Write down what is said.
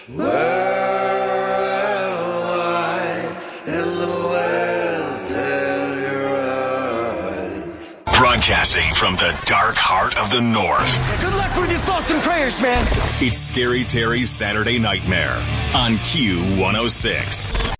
Where am I in the world of your eyes? Broadcasting from the dark heart of the North. Good luck with your thoughts and prayers, man. It's Scary Terry's Saturday Nightmare on Q106.